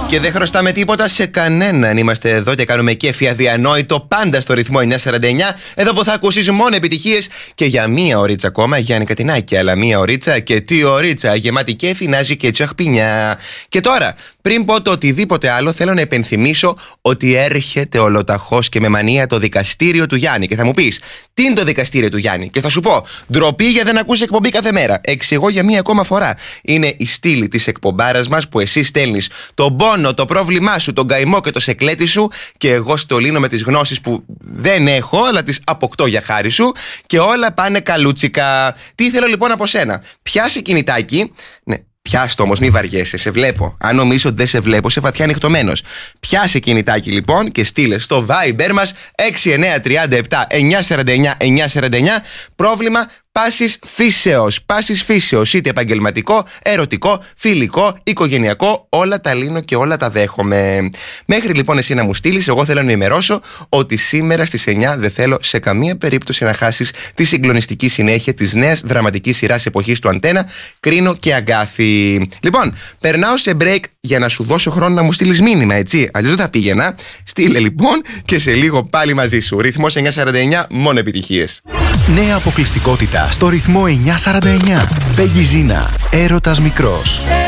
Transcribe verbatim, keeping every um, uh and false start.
Και δεν χρωστάμε τίποτα σε κανέναν. Είμαστε εδώ και κάνουμε κέφι αδιανόητο πάντα στο ρυθμό εννιακόσια σαράντα εννιά. Εδώ που θα ακούσεις μόνο επιτυχίες και για μία ωρίτσα ακόμα Γιάννη Κατινάκη. Αλλά μία ωρίτσα και τι ωρίτσα. Γεμάτη κέφι, νάζι και τσαχπινιά. Και τώρα, πριν πω το οτιδήποτε άλλο, θέλω να υπενθυμίσω ότι έρχεται ολοταχώς και με μανία το δικαστήριο του Γιάννη. Και θα μου πεις, τι είναι το δικαστήριο του Γιάννη? Και θα σου πω, ντροπή για δεν ακούς εκπομπή κάθε μέρα. Εξηγώ για μία ακόμα φορά. Είναι η στήλη της εκπομπάρας μας που εσύ στέλνεις τον πόνο, το πρόβλημά σου, τον καημό και το σεκλέτη σου, και εγώ στολίνω με τις γνώσεις που δεν έχω, αλλά τις αποκτώ για χάρη σου, και όλα πάνε καλούτσικα. Τι θέλω λοιπόν από σένα? Πιάσε κινητάκι. Ναι. Πιάστο όμως, μη βαριέσαι, σε βλέπω. Αν νομίζω ότι δεν σε βλέπω, σε βαθιά ανοιχτωμένος. Πιάσε κινητάκι λοιπόν και στείλε στο Viber μας έξι εννιά τρία επτά εννιακόσια σαράντα εννιά εννιακόσια σαράντα εννιά πρόβλημα πάσης φύσεως. Πάσης φύσεως, είτε επαγγελματικό, ερωτικό, φιλικό, οικογενειακό, όλα τα λύνω και όλα τα δέχομαι. Μέχρι λοιπόν εσύ να μου στείλεις, εγώ θέλω να ενημερώσω ότι σήμερα στις εννιά δεν θέλω σε καμία περίπτωση να χάσεις τη συγκλονιστική συνέχεια της νέας δραματικής σειράς εποχής του Αντένα, Κρίνο και Αγκάθι. Λοιπόν, περνάω σε break για να σου δώσω χρόνο να μου στείλεις μήνυμα, έτσι. Αλλιώς δεν θα πήγαινα. Στείλε λοιπόν και σε λίγο πάλι μαζί σου. Ρυθμός εννιακόσια σαράντα εννιά, μόνο επιτυχίες. Νέα αποκλειστικότητα στο ρυθμό εννιακόσια σαράντα εννιά. Πέγγι Ζίνα, έρωτας μικρός.